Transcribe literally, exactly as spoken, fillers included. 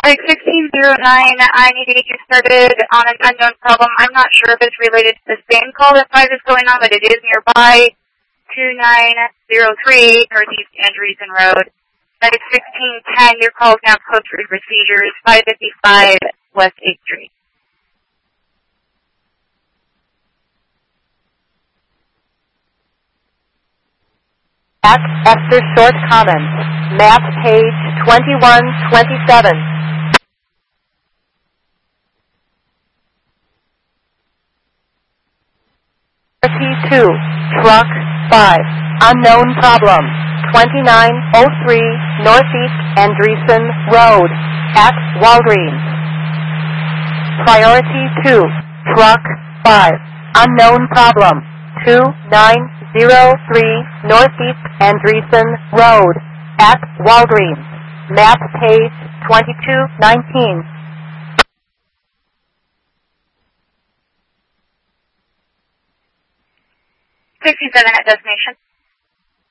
Like sixteen oh nine, I need to get you started on an unknown problem. I'm not sure if it's related to the same call that five is going on, but it is nearby. two nine oh three Northeast Andreessen Road. That is sixteen ten. Your call is now closed for procedures. five fifty-five West eighth Street. At after short comments. Map page twenty-one twenty-seven. thirty-two. Truck five. Unknown problem. twenty-nine oh three Northeast Andreessen Road. At Walgreens. Priority two. Truck five. Unknown problem. two nine oh three Northeast Andreessen Road. At Walgreens. Map page twenty-two nineteen. sixty-seven at destination.